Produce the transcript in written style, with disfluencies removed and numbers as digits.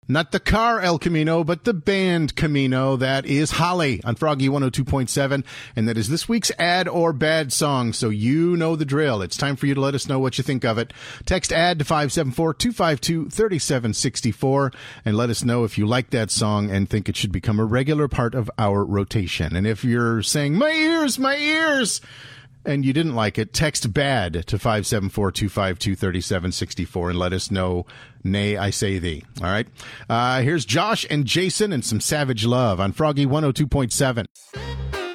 Not the car El Camino, but the band Camino. That is Holly on Froggy 102.7. And that is this week's Ad or Bad song. So you know the drill. It's time for you to let us know what you think of it. Text AD to 574-252-3764 and let us know if you like that song and think it should become a regular part of our rotation. And if you're saying, my ears, and you didn't like it, text BAD to 574-252-3764 and let us know, nay, I say thee. All right? Here's Josh and Jason and some Savage Love on Froggy 102.7.